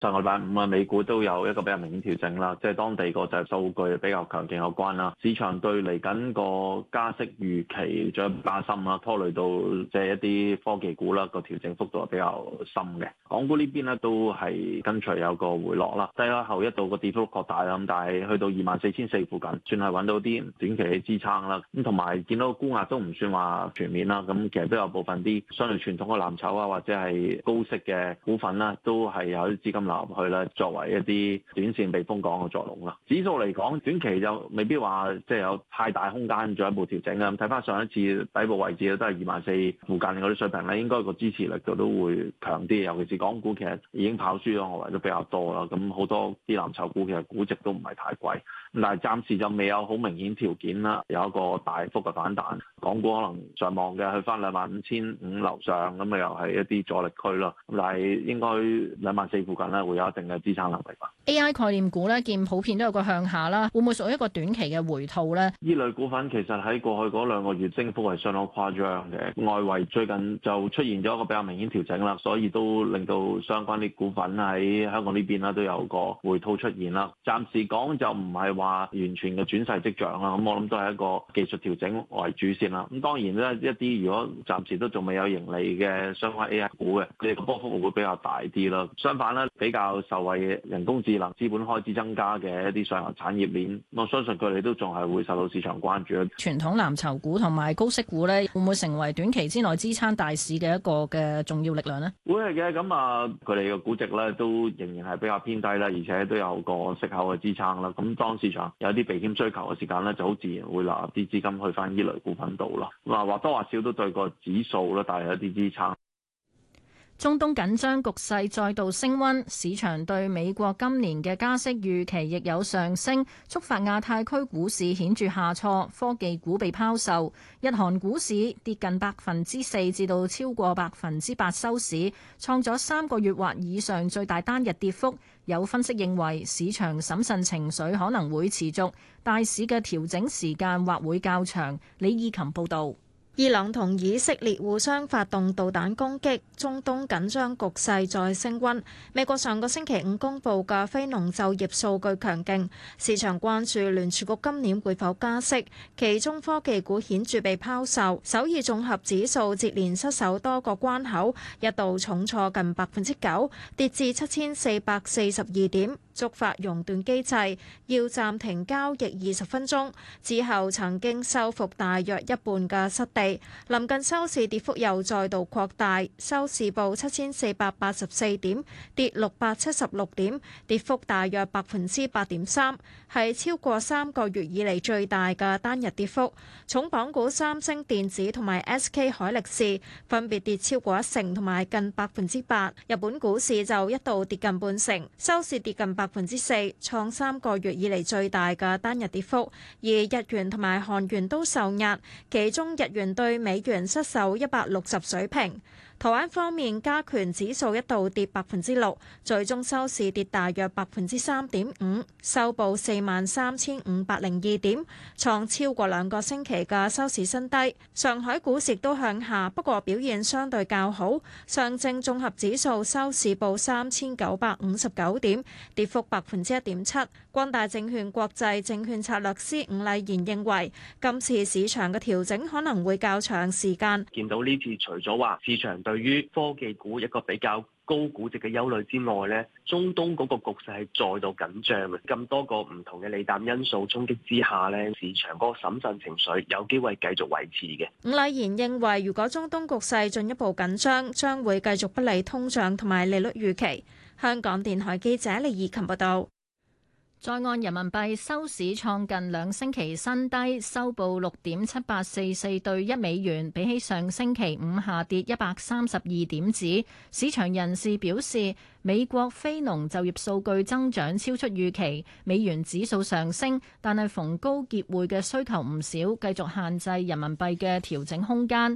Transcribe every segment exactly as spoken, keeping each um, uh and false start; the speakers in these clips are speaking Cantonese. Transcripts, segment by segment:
上個禮拜五啊，美股都有一個比較明顯調整啦，即係當地個就業數據比較強勁有關啦。市場對嚟緊個加息預期再加深啦，拖累到即係一啲科技股啦，個調整幅度係比較深嘅。港股呢邊咧都係跟隨有個回落啦，低開後一度個跌幅擴大啦，咁但係去到二萬四千四附近，算係揾到啲短期嘅支撐啦。咁同埋見到沽壓都唔算話全面啦，咁其實都有部分啲相對傳統嘅藍籌啊，或者係高息嘅股份啦，都係有啲資金流入去啦，作為一啲短線避風港嘅作用啦。指數嚟講，短期就未必話即係有太大空間進一步調整啦。咁睇翻上一次底部位置都係二萬四附近嗰啲水平咧，應該個支持力度都會強啲。尤其是港股其實已經跑輸咗外圍都比較多啦，咁好多啲藍籌股其實估值都唔係太貴，但係暫時就未有好明顯條件啦，有一個大幅嘅反彈。港股可能上望嘅去翻兩萬五千五樓上，咁啊又係一啲阻力區咯。咁但係應該兩萬四附近咧會有一定嘅支撐能力吧。 A I 概念股咧見普遍都有個向下啦，會唔會屬於一個短期嘅回吐咧？ 呢類股份其實喺過去嗰兩個月升幅係相當誇張嘅，外圍最近就出現咗一個比較明顯調整啦，所以都令到相關啲股份喺香港呢邊啦都有個回吐出現啦。暫時講就唔係話完全嘅轉勢跡象啦，咁我諗都係一個技術調整為主先啦。咁當然咧，一啲如果暫時都仲未有盈利嘅相關 A I 股嘅，佢哋個波幅會比較大啲啦。相反咧，比較受惠人工智能資本開支增加嘅一啲上游產業鏈，我相信佢哋都仲係會受到市場關注。 傳統藍籌股同埋高息股咧，會唔會成為短期之內支撐大市嘅一個嘅重要力量呢？ 會係嘅，咁啊，佢哋嘅估值咧都仍然係比較偏低啦，而且都有個息口嘅支撐啦。咁當市場有啲避險需求嘅時間咧，就好自然會流入啲資金去翻呢類股份度咯。咁啊，或多或少都對個指數咧帶有一啲支撐。 中東緊張局勢再度升溫，市場對美國今年嘅加息預期亦有上升，觸發亞太區股市顯著下挫，科技股被拋售。日韓股市跌近百分之四至到超過百分之八收市，創咗三個月或以上最大單日跌幅。有分析認為，市場審慎情緒可能會持續，大市嘅調整時間或會較長。李義琴報導。 伊朗同以色列互相發動導彈攻擊，中東緊張局勢再升溫。美國上個星期五公布嘅非農就業數據強勁，市場關注聯儲局今年會否加息，其中科技股顯著被拋售。首爾綜合指數接連失守多個關口，一度重挫近百分之九，跌至七千四百四十二點。觸發熔斷機制，要暫停交易二十分鐘，之後曾經收復大約一半嘅失地。臨近收市跌幅又再度擴大，收市報七千四百八十四點，跌六百七十六點，跌幅大約百分之八點三，係超過三個月以嚟最大嘅單日跌幅。重磅股三星電子同埋 S K 海力士分別跌超過一成同埋近百分之八。日本股市就一度跌近半成，收市跌近百分之四，創三個月以嚟最大嘅單日跌幅。而日元同埋韓元都受壓，其中日元對美元失守一百六十水平。台灣方面，加權指數一度跌百分之六，最終收市跌大約百分之三點五，收報四萬三千五百零二點，創超過兩個星期嘅收市新低。上海股市都向下，不過表現相對較好。上證綜合指數收市報三千九百五十九點，跌幅百分之一點七。光大證券國際證券策略師伍禮賢認為，今次市場嘅調整可能會較長時間。 見到呢次除咗話市場對於科技股一個比較高估值嘅憂慮之外咧，中東嗰個局勢係再度緊張嘅，咁多個唔同嘅利淡因素衝擊之下咧，市場嗰個審慎情緒有機會繼續維持嘅。 伍禮賢認為，如果中東局勢進一步緊張，將會繼續不利通脹同埋利率預期。香港電台記者李以琴報道。 在岸人民幣收市創近兩星期新低，收報六點七八四四對一美元，比起上星期五下跌一百三十二點子。市場人士表示，美國非農就業數據增長超出預期，美元指數上升，但係逢高結匯嘅需求唔少，繼續限制人民幣嘅調整空間。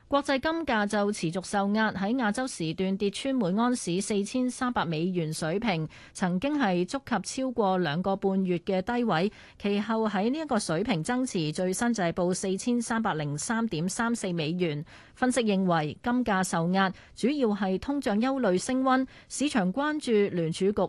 國際金價就持續受壓，喺亞洲時段跌穿每安士四千三百美元水平，曾經係觸及超過兩個半月嘅低位，其後喺呢一個水平增持，最新就係報四千三百零三點三四美元。分析認為金價受壓主要係通脹憂慮升溫，市場關注聯儲局